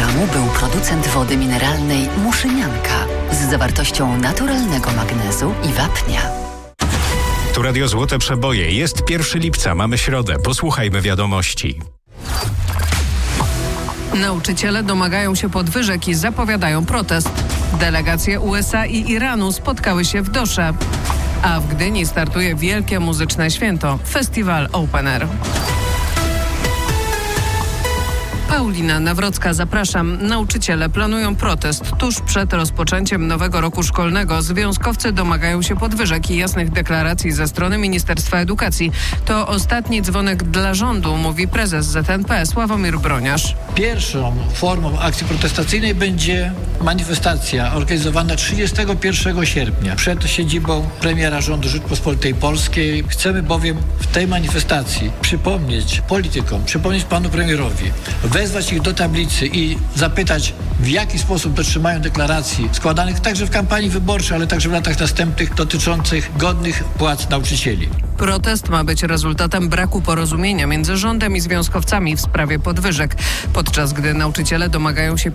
programu był producent wody mineralnej Muszynianka z zawartością naturalnego magnezu i wapnia. Tu Radio Złote Przeboje. Jest 1 lipca, mamy środę. Posłuchajmy wiadomości. Nauczyciele domagają się podwyżek i zapowiadają protest. Delegacje USA i Iranu spotkały się w Dosze. A w Gdyni startuje wielkie muzyczne święto – Festiwal Open Air. Paulina Nawrocka, zapraszam. Nauczyciele planują protest. Tuż przed rozpoczęciem nowego roku szkolnego związkowcy domagają się podwyżek i jasnych deklaracji ze strony Ministerstwa Edukacji. To ostatni dzwonek dla rządu, mówi prezes ZNP Sławomir Broniarz. Pierwszą formą akcji protestacyjnej będzie manifestacja organizowana 31 sierpnia przed siedzibą premiera rządu Rzeczypospolitej Polskiej. Chcemy bowiem w tej manifestacji przypomnieć politykom, przypomnieć panu premierowi, wezwać ich do tablicy i zapytać, w jaki sposób dotrzymają deklaracji składanych także w kampanii wyborczej, ale także w latach następnych dotyczących godnych płac nauczycieli. Protest ma być rezultatem braku porozumienia między rządem i związkowcami w sprawie podwyżek. Podczas gdy nauczyciele domagają się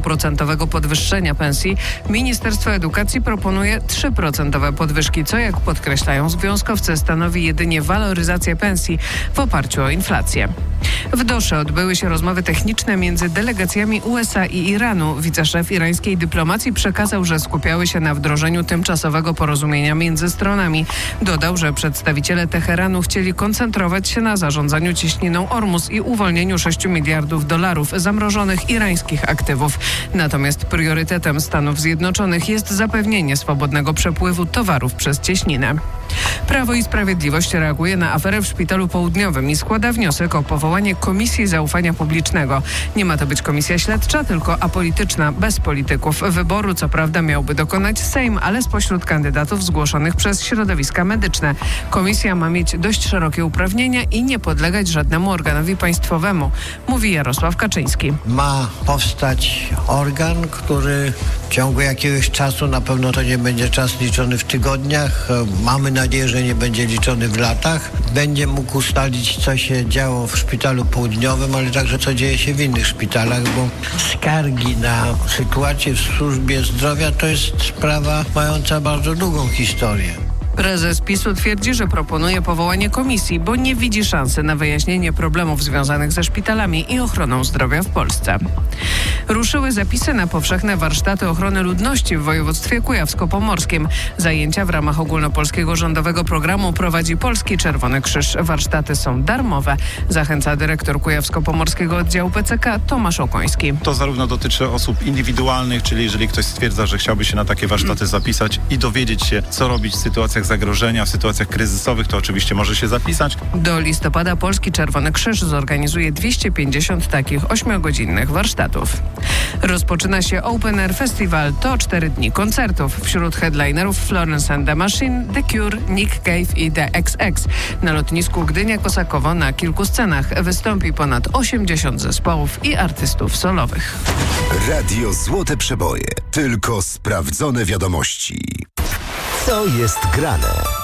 15% podwyższenia pensji, Ministerstwo Edukacji proponuje 3% podwyżki, co jak podkreślają związkowcy stanowi jedynie waloryzację pensji w oparciu o inflację. W Dosze odbyły się rozmowy techniczne między delegacjami USA i Iranu. Wiceszef irańskiej dyplomacji przekazał, że skupiały się na wdrożeniu tymczasowego porozumienia między stronami. Dodał, że przedstawiciele Teheranu chcieli koncentrować się na zarządzaniu cieśniną Ormus i uwolnieniu $6 miliardów zamrożonych irańskich aktywów. Natomiast priorytetem Stanów Zjednoczonych jest zapewnienie swobodnego przepływu towarów przez cieśninę. Prawo i Sprawiedliwość reaguje na aferę w Szpitalu Południowym i składa wniosek o powołanie Komisji Zaufania Publicznego. Nie ma to być komisja śledcza, tylko apolityczna, bez polityków. Wyboru co prawda miałby dokonać Sejm, ale spośród kandydatów zgłoszonych przez środowiska medyczne. Komisja ma mieć dość szerokie uprawnienia i nie podlegać żadnemu organowi państwowemu, mówi Jarosław Kaczyński. Ma powstać organ, który w ciągu jakiegoś czasu, na pewno to nie będzie czas liczony w tygodniach, mamy nadzieję, że nie będzie liczony w latach, będzie mógł ustalić, co się działo w Szpitalu Południowym, ale także co dzieje się w innych szpitalach, bo skargi na sytuację w służbie zdrowia to jest sprawa mająca bardzo długą historię. Prezes PiS-u twierdzi, że proponuje powołanie komisji, bo nie widzi szansy na wyjaśnienie problemów związanych ze szpitalami i ochroną zdrowia w Polsce. Ruszyły zapisy na powszechne warsztaty ochrony ludności w województwie kujawsko-pomorskim. Zajęcia w ramach ogólnopolskiego rządowego programu prowadzi Polski Czerwony Krzyż. Warsztaty są darmowe. Zachęca dyrektor kujawsko-pomorskiego oddziału PCK Tomasz Okoński. To zarówno dotyczy osób indywidualnych, czyli jeżeli ktoś stwierdza, że chciałby się na takie warsztaty zapisać i dowiedzieć się, co robić w sytuacjach zagrożenia, w sytuacjach kryzysowych, to oczywiście może się zapisać. Do listopada Polski Czerwony Krzyż zorganizuje 250 takich 8-godzinnych warsztatów. Rozpoczyna się Open Air Festival. To 4 dni koncertów. Wśród headlinerów Florence and the Machine, The Cure, Nick Cave i The XX. Na lotnisku Gdynia-Kosakowo na kilku scenach wystąpi ponad 80 zespołów i artystów solowych. Radio Złote Przeboje. Tylko sprawdzone wiadomości. Co jest grane?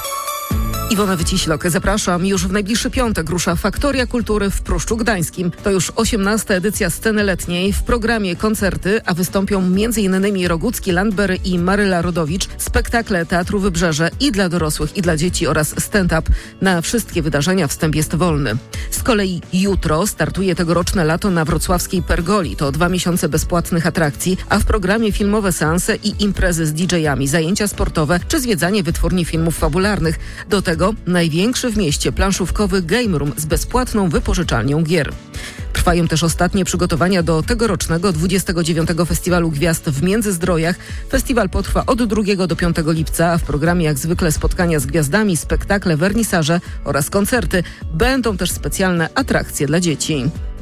Iwona Wyciślok, zapraszam. Już w najbliższy piątek rusza Faktoria Kultury w Pruszczu Gdańskim. To już 18. edycja Sceny Letniej. W programie koncerty, a wystąpią m.in. Rogucki, Landberry i Maryla Rodowicz, spektakle Teatru Wybrzeże i dla dorosłych, i dla dzieci oraz stand-up. Na wszystkie wydarzenia wstęp jest wolny. Z kolei jutro startuje tegoroczne lato na wrocławskiej Pergoli. To 2 miesiące bezpłatnych atrakcji, a w programie filmowe seanse i imprezy z DJ-ami, zajęcia sportowe czy zwiedzanie wytwórni filmów fabularnych. Do tego największy w mieście planszówkowy Game Room z bezpłatną wypożyczalnią gier. Trwają też ostatnie przygotowania do tegorocznego 29. Festiwalu Gwiazd w Międzyzdrojach. Festiwal potrwa od 2 do 5 lipca, a w programie jak zwykle spotkania z gwiazdami, spektakle, wernisaże oraz koncerty. Będą też specjalne atrakcje dla dzieci.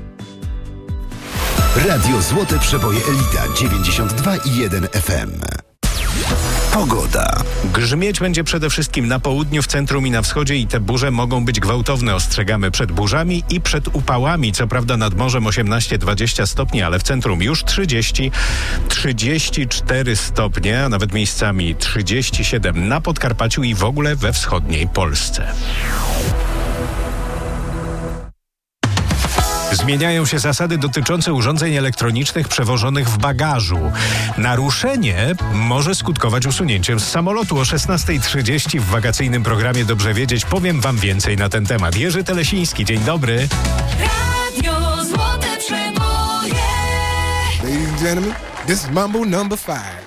Radio Złote Przeboje Elita 92,1 FM. Pogoda. Grzmieć będzie przede wszystkim na południu, w centrum i na wschodzie i te burze mogą być gwałtowne. Ostrzegamy przed burzami i przed upałami. Co prawda nad morzem 18-20 stopni, ale w centrum już 30-34 stopnie, a nawet miejscami 37 na Podkarpaciu i w ogóle we wschodniej Polsce. Zmieniają się zasady dotyczące urządzeń elektronicznych przewożonych w bagażu. Naruszenie może skutkować usunięciem z samolotu. O 16:30 w wakacyjnym programie Dobrze Wiedzieć powiem wam więcej na ten temat. Jerzy Telesiński, dzień dobry. Radio Złote Przeboje. Ladies and gentlemen, this is Mambo number 5.